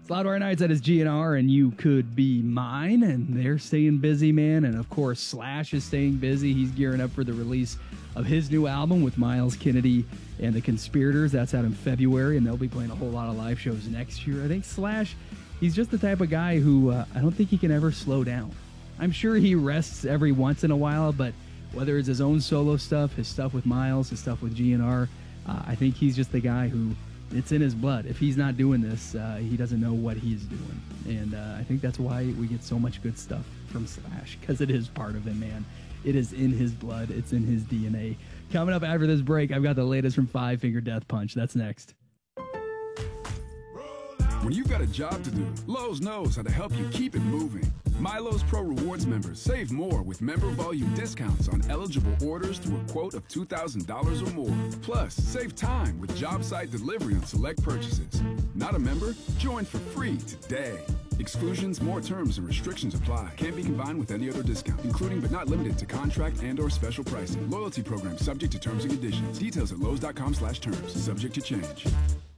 Loudwire Nights at his GNR, and you could be mine, and they're staying busy, man. And of course, Slash is staying busy. He's gearing up for the release of his new album with Miles Kennedy and the Conspirators. That's out in February, and they'll be playing a whole lot of live shows next year. I think Slash, he's just the type of guy who I don't think he can ever slow down. I'm sure he rests every once in a while, but whether it's his own solo stuff, his stuff with Miles, his stuff with GNR, I think he's just the guy who, it's in his blood. If he's not doing this, he doesn't know what he's doing. And I think that's why we get so much good stuff from Slash, because it is part of him, man. It is in his blood. It's in his DNA. Coming up after this break, I've got the latest from Five Finger Death Punch. That's next. When you've got a job to do, Lowe's knows how to help you keep it moving. MyLowe's Pro Rewards members save more with member volume discounts on eligible orders through a quote of $2,000 or more. Plus, save time with job site delivery on select purchases. Not a member? Join for free today. Exclusions, more terms, and restrictions apply. Can't be combined with any other discount, including but not limited to contract and/or special pricing. Loyalty program subject to terms and conditions. Details at Lowes.com/terms. Subject to change.